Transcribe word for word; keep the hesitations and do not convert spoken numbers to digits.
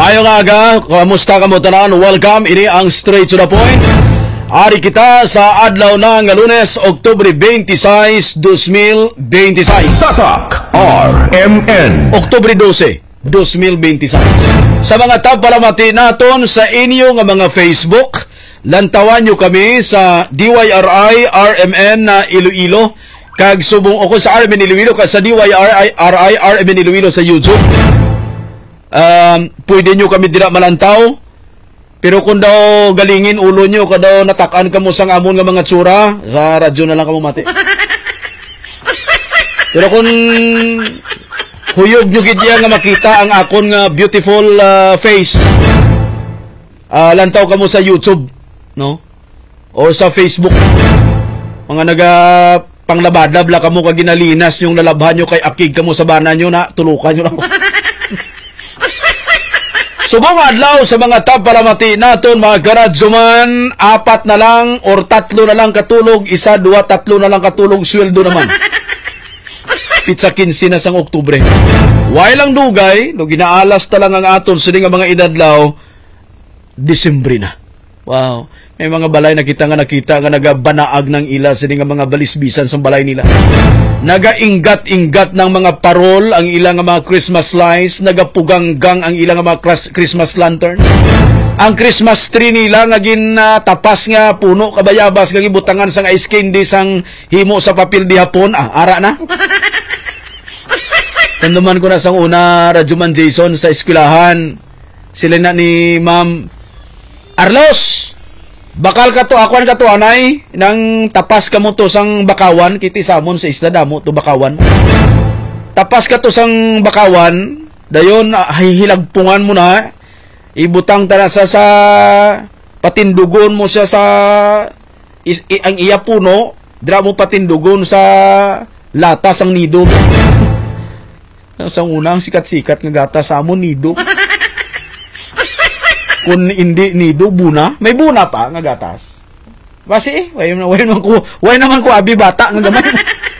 Mayong aga, kamusta ka mo tanan? Welcome, ini ang Straight to the Point. Ari kita sa adlaw ng Lunes, Oktubre twenty-six, two thousand twenty-six. Tatak R M N. Oktubre twelve, two thousand twenty-six. Sa mga tapalamati naton sa inyo nga mga Facebook, lantawan nyo kami sa D Y R I R M N na Iloilo. Kag subong ako sa R M N Iloilo, kag sa D Y R I R I R M N Iloilo sa YouTube. Um, pwede nyo kami dila malantaw. Pero kung daw galingin ulo nyo, ka daw natakan ka mo sang amon nga mga tsura, sa radyo na lang ka mo mati. Pero kung huyog nyo gidya nga makita ang akon nga beautiful uh, face, uh, lantaw ka mo sa YouTube, no? O sa Facebook. Mga naga panglabadab la ka mo kag ginalinas yung lalabhan nyo kay akig ka mo sa bana nyo na tulukan nyo lang ko. Subong adlaw sa mga tapalamati naton mga karadzuman, apat na lang or tatlo na lang katulog, isa, dua, tatlo na lang katulog, sweldo naman. Pizza quince na sang Oktubre. Way lang dugay, no ginaalas ta lang ang aton sini nga mga inadlaw, Disyembre na. Wow. May mga balay nakita nga nakita nga nagabanaag ng ila sini nga mga balisbisan sa balay nila. Nagainggat-inggat ng mga parol ang ilang mga Christmas lights, nagapuganggang ang ilang mga Christmas lantern. Ang Christmas tree nila nga ginatapas nga puno kabayabas nga gibutangan sang ice candy sang himo sa papel di hapon. Ah, ara na. Tanduman ko na sang una Radyoman Jason sa eskwelahan. Sila na ni Ma'am Arlos. Bakal ka to, akuan ka to, anay, nang tapas ka mo to sang bakawan, kiti samon sa isla damo to bakawan. Tapas ka to sang bakawan, dayon hihilagpungan mo na, ibutang ta na sa, sa patindugon mo siya sa is, i, ang iya puno, dira mo patindugon sa lata sang nido. Sang unang sikat-sikat nga gata sa amon nido. Kung hindi nido, buna. May buna pa nga gatas. Basi eh. Way, way naman ko, way naman ko abi bata nga gamay.